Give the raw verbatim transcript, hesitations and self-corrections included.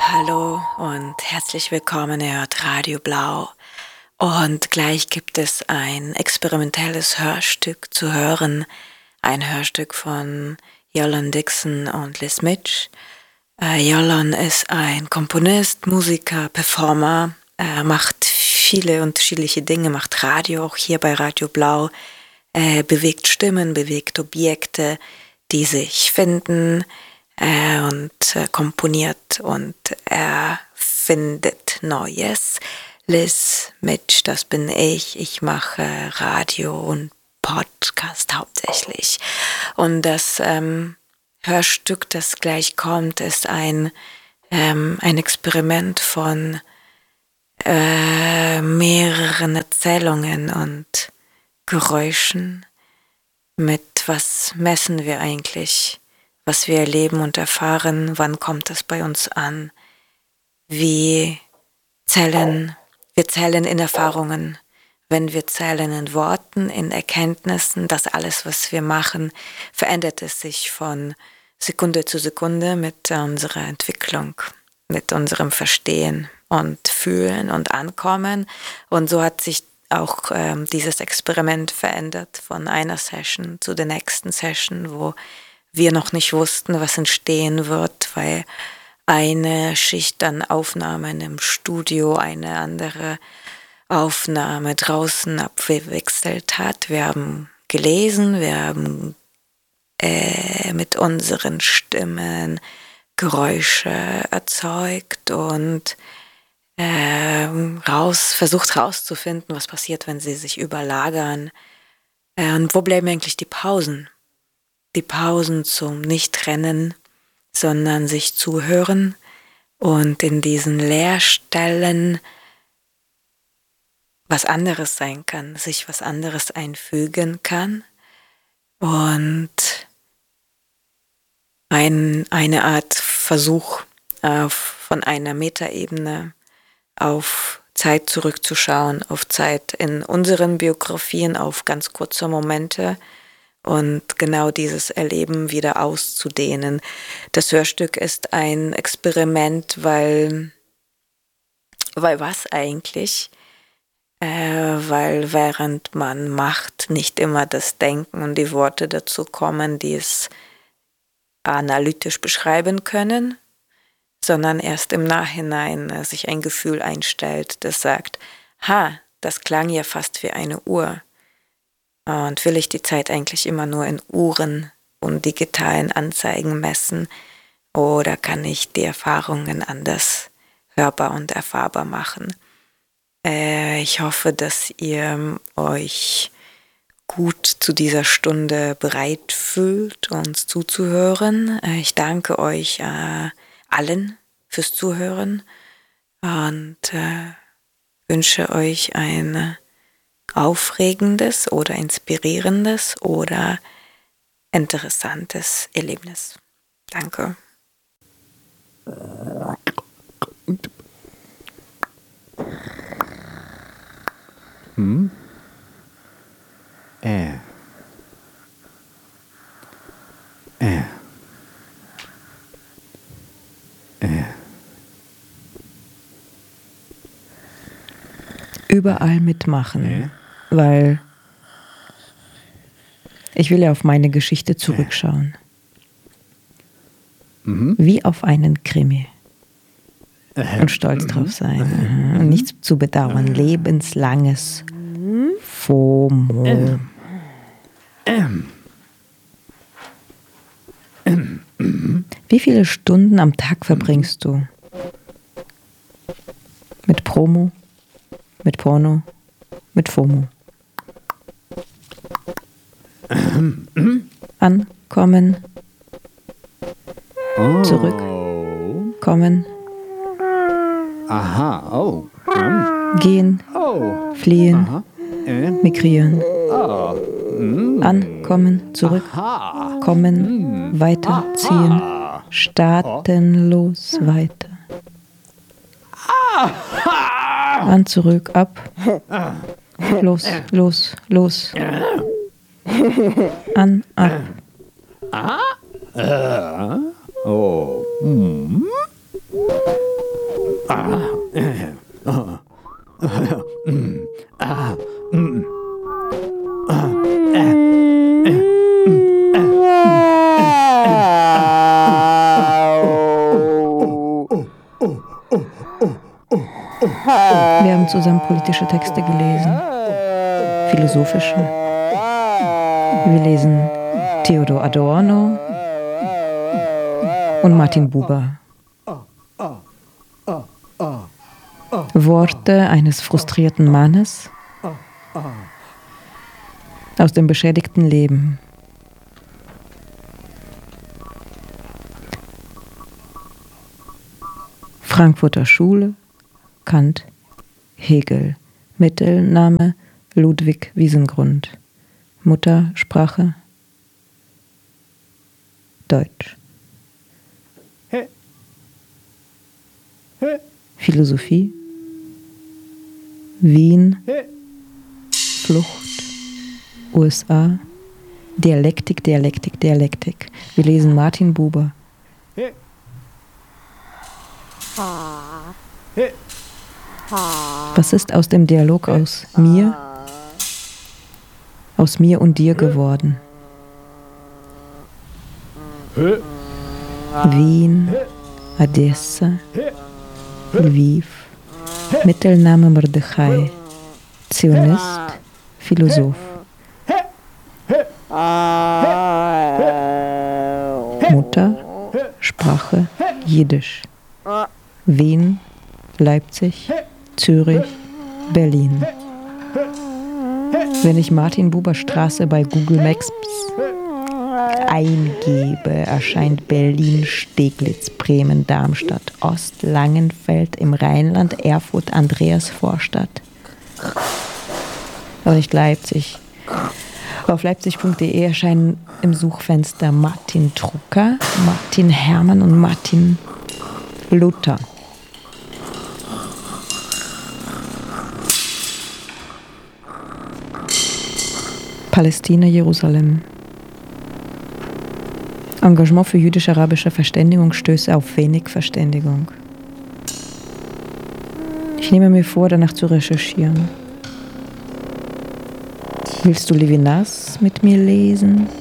Hallo und herzlich willkommen, ihr hört Radio Blau. Und gleich gibt es ein experimentelles Hörstück zu hören, ein Hörstück von Jolon Dixon und Liz Mitch. Äh, Jolon ist ein Komponist, Musiker, Performer, er macht viele unterschiedliche Dinge, macht Radio, auch hier bei Radio Blau, er bewegt Stimmen, bewegt Objekte, die sich finden, äh, und äh, komponiert und erfindet Neues. Liz Mitch, das bin ich. Ich mache Radio und Podcast hauptsächlich. Und das ähm, Hörstück, das gleich kommt, ist ein, ähm, ein Experiment von äh, mehreren Erzählungen und Geräuschen. Mit was messen wir eigentlich, was wir erleben und erfahren, wann kommt es bei uns an, wie zählen wir zählen in Erfahrungen, wenn wir zählen in Worten, in Erkenntnissen, dass alles, was wir machen, verändert es sich von Sekunde zu Sekunde mit unserer Entwicklung, mit unserem Verstehen und Fühlen und Ankommen. Und so hat sich auch ähm, dieses Experiment verändert von einer Session zu der nächsten Session, wo wir noch nicht wussten, was entstehen wird, weil eine Schicht an Aufnahmen im Studio eine andere Aufnahme draußen abgewechselt hat. Wir haben gelesen, wir haben äh, mit unseren Stimmen Geräusche erzeugt und äh, raus, versucht rauszufinden, was passiert, wenn sie sich überlagern. Äh, und wo bleiben eigentlich die Pausen? Die Pausen zum Nicht-Rennen, sondern sich zuhören und in diesen Leerstellen was anderes sein kann, sich was anderes einfügen kann und ein, eine Art Versuch äh, von einer Metaebene auf Zeit zurückzuschauen, auf Zeit in unseren Biografien, auf ganz kurze Momente, und genau dieses Erleben wieder auszudehnen. Das Hörstück ist ein Experiment, weil, weil was eigentlich? Äh, weil während man macht, nicht immer das Denken und die Worte dazu kommen, die es analytisch beschreiben können, sondern erst im Nachhinein äh, sich ein Gefühl einstellt, das sagt, ha, das klang ja fast wie eine Uhr. Und will ich die Zeit eigentlich immer nur in Uhren und digitalen Anzeigen messen, oder kann ich die Erfahrungen anders hörbar und erfahrbar machen? Äh, ich hoffe, dass ihr euch gut zu dieser Stunde bereit fühlt, uns zuzuhören. Äh, ich danke euch äh, allen fürs Zuhören und äh, wünsche euch eine aufregendes oder inspirierendes oder interessantes Erlebnis. Danke. Hm? Äh. Äh. Äh. Überall mitmachen, Äh. weil ich will ja auf meine Geschichte zurückschauen. Äh. Mhm. Wie auf einen Krimi. Äh. Und stolz Mhm. drauf sein. Mhm. Und nichts zu bedauern. Lebenslanges FOMO. Ähm. Ähm. Ähm. Mhm. Wie viele Stunden am Tag verbringst du? Mit Promo? Mit Porno? Mit FOMO? Ähm. Mhm. Ankommen, Oh. zurückkommen, Aha, oh. Hm. gehen, Oh. fliehen, Aha. Äh. migrieren. Oh. Mm. Ankommen, Aha. zurückkommen, Mm. weiterziehen, Aha. staatenlos weiter. Aha. An, zurück, ab. Los, los, los. An, ab. Aha. Äh. Oh. Mm. Wir haben zusammen politische Texte gelesen, philosophische. Wir lesen Theodor Adorno und Martin Buber. Worte eines frustrierten Mannes aus dem beschädigten Leben. Frankfurter Schule, Kant, Hegel, Mittelname Ludwig Wiesengrund, Muttersprache Deutsch. Philosophie, Wien, Flucht, U S A, Dialektik, Dialektik, Dialektik. Wir lesen Martin Buber. Was ist aus dem Dialog aus mir, aus mir und dir geworden? Wien, Odessa, Lviv, Mittelname Mordechai, Zionist, Philosoph. Mutter, Sprache, Jiddisch. Wien, Leipzig, Zürich, Berlin. Wenn ich Martin Buber Straße bei Google Maps eingebe, erscheint Berlin, Steglitz, Bremen, Darmstadt, Ost, Langenfeld im Rheinland, Erfurt, Andreasvorstadt. Aber nicht Leipzig. Auf leipzig punkt de erscheinen im Suchfenster Martin Drucker, Martin Hermann und Martin Luther. Palästina, Jerusalem. Engagement für jüdisch-arabische Verständigung stöße auf wenig Verständigung. Ich nehme mir vor, danach zu recherchieren. Willst du Levinas mit mir lesen?